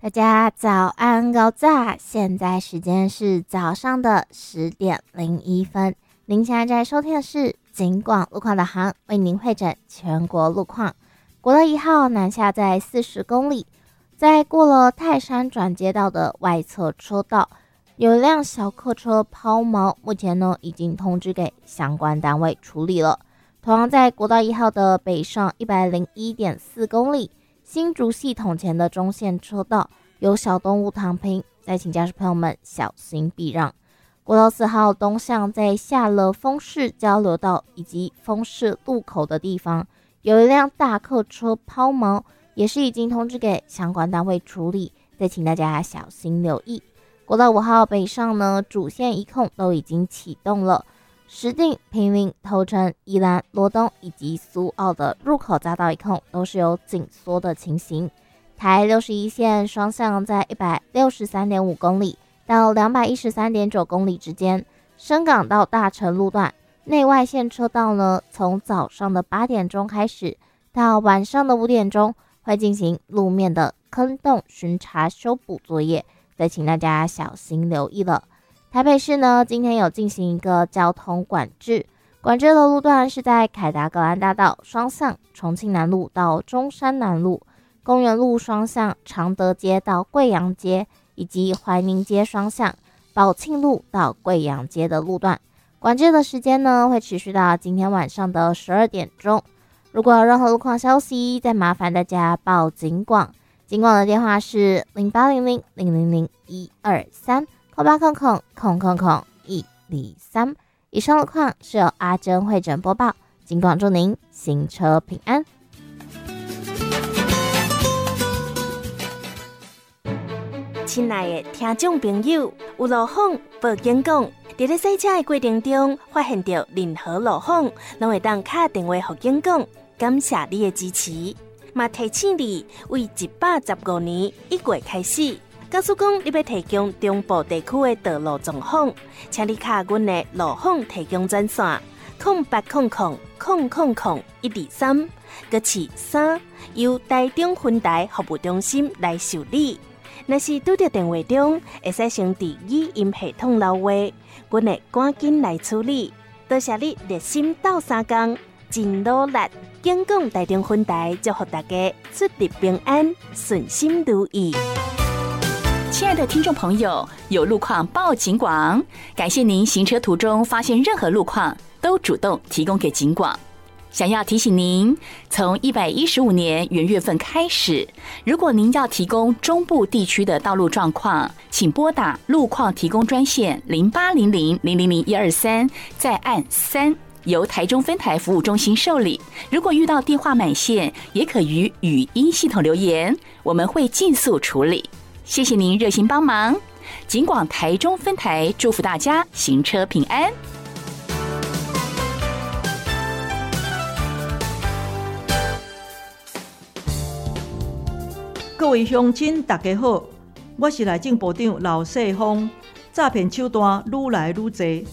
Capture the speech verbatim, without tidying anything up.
大家早安高早，现在时间是早上的十点零一分。您现在在收听的是警广路况导航，为您会诊全国路况。国道一号南下在四十公里，在过了泰山转接道的外侧车道，有一辆小客车抛锚，目前呢已经通知给相关单位处理了。同样在国道一号的北上一百零一点四公里，新竹系统前的中线车道有小动物躺平，再请驾驶朋友们小心避让。国道四号东向在下了丰市交流道以及丰市路口的地方，有一辆大客车抛锚，也是已经通知给相关单位处理，再请大家小心留意。国道五号北上呢，主线一控都已经启动了。石碇、坪林、头城、宜兰、罗东以及苏澳的入口匝道一控都是有紧缩的情形。台六十一线双向在 一百六十三点五公里到 两百一十三点九公里之间，深港到大城路段内外线车道呢，从早上的八点钟开始到晚上的五点钟会进行路面的坑洞巡查修补作业，再请大家小心留意了。台北市呢，今天有进行一个交通管制，管制的路段是在凯达格兰大道双向重庆南路到中山南路，公园路双向常德街到贵阳街，以及怀宁街双向宝庆路到贵阳街的路段。管制的时间呢，会持续到今天晚上的十二点钟。如果有任何路况消息，再麻烦大家报警广。警广的电话是零八零零零零零一二三。空八空空空空空一零三。以上路况是由阿珍会诊播报，警广祝您行车平安。 亲爱的听众朋友，有路况报警讲，在咧洗车的过程中发现到任何路况，拢会当打电话给警广，感谢你的支持。嘛提醒你，为一百十五年一月开始。假使讲你要提供中部地区的道路状况，请你卡阮的路况提供专线零八空空空空空一二三，搁是三由台中分台服务中心来受理。若是拄到电话中，会使先伫语音系统留话，阮会赶紧来处理。多谢你热心斗相共，真努力。警广台中分台祝福大家出入平安，顺心如意。 亲爱的听众朋友，有路况报警广，感谢您行车途中发现任何路况都主动提供给警广。想要提醒您，从一百一十五年元月份开始，如果您要提供中部地区的道路状况，请拨打路况提供专线零八零零零零零一二三，再按三，由台中分台服务中心受理。如果遇到电话满线，也可于语音系统留言，我们会尽速处理。谢谢您热心帮忙，警广台中分台祝福大家行车平安。 各位乡亲大家好，我是内政部长刘世峰。诈骗手段愈来愈多，